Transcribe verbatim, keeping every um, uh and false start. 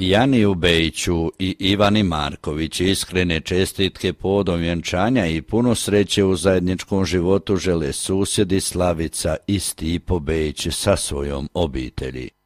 Janiju Bejiću i Ivani Marković iskrene čestitke povodom vjenčanja i puno sreće u zajedničkom životu žele susjedi Slavica i Stipo Bejić sa svojom obitelji.